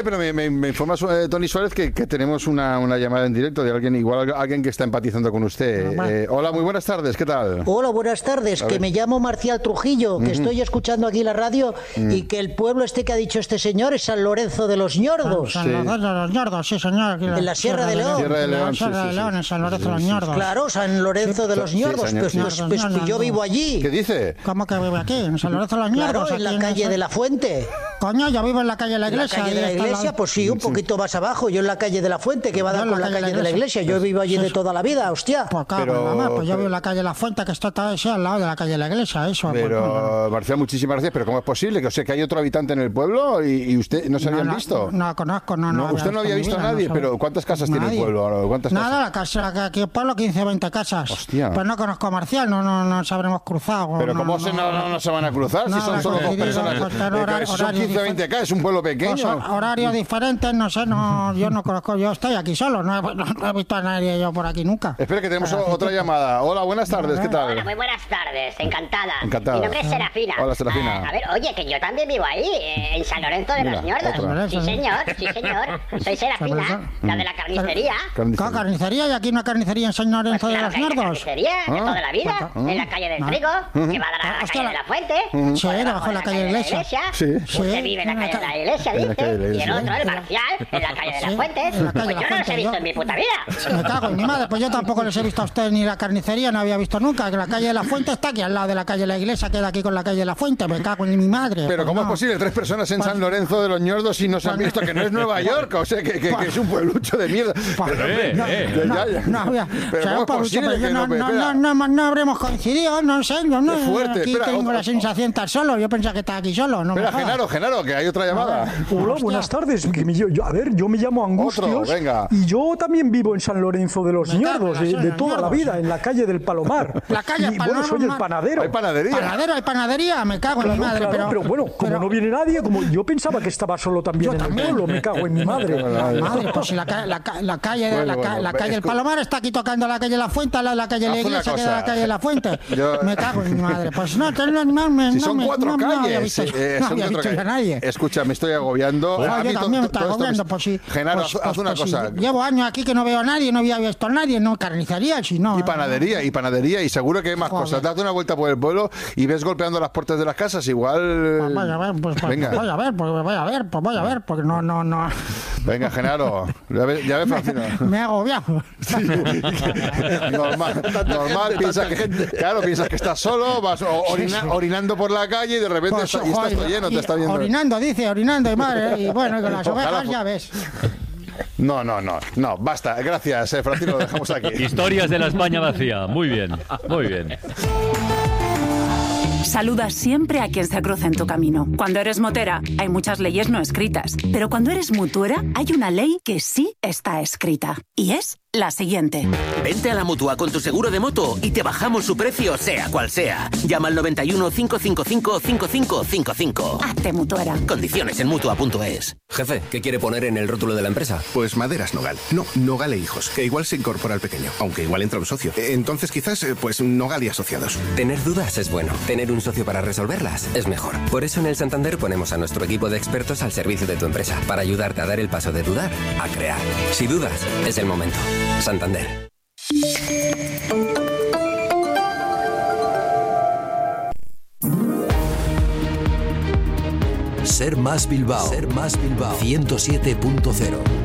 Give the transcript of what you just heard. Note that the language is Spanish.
Pero me informa Tony Suárez que tenemos una llamada en directo de alguien que está empatizando con usted. Hola, muy buenas tardes, ¿qué tal? Hola, buenas tardes, que me llamo Marcial Trujillo, que estoy escuchando aquí la radio y que el pueblo que ha dicho este señor es San Lorenzo de los Ñordos. San Lorenzo de los Ñordos, sí señor. En la Sierra de León. Sierra de León, Sierra de León, en San Lorenzo de los Ñordos. Claro, San Lorenzo de los Ñordos, pues yo vivo allí. ¿Qué dice? ¿Cómo que vive aquí? En San Lorenzo de los Claro, Ñordos. en la calle de la Fuente. Coño, yo vivo en la calle de la Iglesia. ¿En la calle de la Iglesia? Pues sí, un poquito más abajo. Yo en la calle de la Fuente, que va a dar con la calle de la Iglesia. Yo vivo allí de toda la vida, hostia. Pues claro, mamá, pues yo vivo en la calle de la Fuente, que está al lado de la calle de la Iglesia, eso. Pero, Marcial, muchísimas gracias, pero ¿cómo es posible? Que, o sea, que hay otro habitante en el pueblo y usted no se habían visto. No conozco, usted no había visto a nadie, pero ¿cuántas casas tiene el pueblo? ¿Cuántas casas? Nada, la casa, aquí el pueblo 15 o 20 casas. Hostia. Pues no conozco a Marcial, no nos habremos cruzado. Pero ¿cómo no se van a cruzar si son solo dos personas? Son 15 o 20 casas, es un pueblo pequeño. Horarios diferentes, no sé, yo no conozco, yo estoy aquí solo, no he visto a nadie yo por aquí nunca. Espera que tenemos otra llamada. Hola, buenas tardes, ¿qué tal? Hola, muy buenas tardes, encantada. Encantada. Mi nombre es Serafina. Hola, Serafina. A ver, oye, que yo también vivo ahí, en San Lorenzo de los Ñordos. Sí, señor. Soy Serafina, la de la carnicería. ¿Carnicería? ¿Y aquí una carnicería en San Lorenzo de los Ñordos? Carnicería, de toda la vida, en la calle del Trigo, que va a dar a la calle de la Fuente. Sí, debajo de la calle de la Iglesia. Sí. Usted vive en la calle de la Iglesia, dice, y el otro, el Marcial, en la calle de las Fuentes. Pues yo no los he visto en mi puta vida. Me cago en mi madre, pues yo tampoco les he visto a ustedes ni la carnicería, no había visto nunca, que la calle de la Fuente está aquí al lado de la calle de la Iglesia, queda aquí con la calle de la Fuente, me cago en mi madre. Pero ¿cómo es posible? 3 personas en San Lorenzo de los Ñordos y no se han visto, que no es Nueva York, o sea, que es un pueblucho de mierda. No habremos coincidido, no sé, yo no. Fuerte, aquí tengo la sensación de estar solo, yo pensaba que estaba aquí solo. Espera, Genaro, que hay otra llamada. Hola, buenas tardes. Yo me llamo Angustios y yo también vivo en San Lorenzo de los Ñordos, de toda la vida, en la calle del Palomar. La calle del Palomar. Bueno, soy el panadero. ¿Hay panadería? Hay panadería, me cago en mi madre. Pero bueno, como no viene nadie, como yo pensaba que estaba solo también en el pueblo, me cago en mi madre. Madre, pues si la calle del Palomar está aquí tocando la calle de la Fuente, al lado de la calle de la Iglesia, que da la calle de la Fuente. Me cago en mi madre. Pues no, si son 4 calles. No había visto a nadie. Escucha, me estoy agobiando. Yo también me estoy agobiando, pues sí. Genaro, haz una cosa. Llevo años aquí que no veo a nadie, no había visto a nadie, no carnicería, si no. Y panadería, y seguro que hay más cosas. Date una vuelta por el pueblo y ves golpeando las puertas de las casas, igual. Voy a ver, voy a ver, porque no. Venga, Genaro, ya ves, Francino. Me he agobiado. Sí. Normal, piensas que estás solo, vas orinando por la calle y de repente Pues, estás lleno, te está viendo. Orinando, y madre, y bueno, con las ovejas ya ves. No, basta, gracias, Francino, lo dejamos aquí. Historias de la España vacía, muy bien. Saluda siempre a quien se cruza en tu camino. Cuando eres motera, hay muchas leyes no escritas. Pero cuando eres mutuera, hay una ley que sí está escrita. Y es la siguiente. Vente a la Mutua con tu seguro de moto y te bajamos su precio, sea cual sea. Llama al 91 555 5555. Hazte mutuera. Condiciones en Mutua.es. Jefe, ¿qué quiere poner en el rótulo de la empresa? Pues Maderas Nogal. No, Nogal e Hijos, que igual se incorpora al pequeño, aunque igual entra un socio. Entonces quizás, pues Nogal y Asociados. Tener dudas es bueno. Tener un socio para resolverlas es mejor. Por eso en el Santander ponemos a nuestro equipo de expertos al servicio de tu empresa, para ayudarte a dar el paso de dudar a crear. Si dudas, es el momento. Santander. Ser Más Bilbao. 107.0